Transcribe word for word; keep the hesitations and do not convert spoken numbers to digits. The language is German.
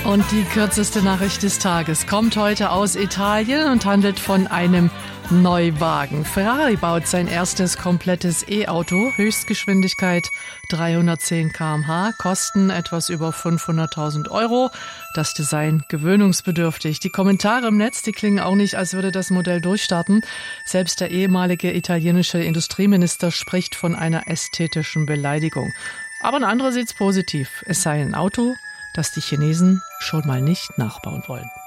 Und die kürzeste Nachricht des Tages kommt heute aus Italien und handelt von einem Neuwagen. Ferrari baut sein erstes komplettes E-Auto, Höchstgeschwindigkeit dreihundertzehn Kilometer pro Stunde, Kosten etwas über fünfhunderttausend Euro. Das Design gewöhnungsbedürftig. Die Kommentare im Netz, die klingen auch nicht, als würde das Modell durchstarten. Selbst der ehemalige italienische Industrieminister spricht von einer ästhetischen Beleidigung. Aber ein anderer sieht's positiv. Es sei ein Auto, das die Chinesen schon mal nicht nachbauen wollen.